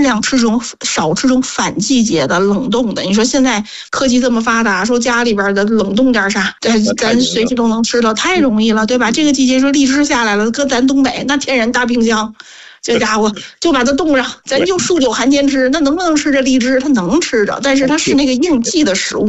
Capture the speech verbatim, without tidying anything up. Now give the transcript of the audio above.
量吃这种少吃这种反季节的冷冻的。你说现在科技这么发达，说家里边的冷冻点啥，咱咱随时都能吃到，太容易了，对吧？这个季节说荔枝下来了，搁咱东北那天然大冰箱。这家伙就把它冻上，咱就数九寒天吃，那能不能吃这荔枝？它能吃着，但是它是那个应季的食物。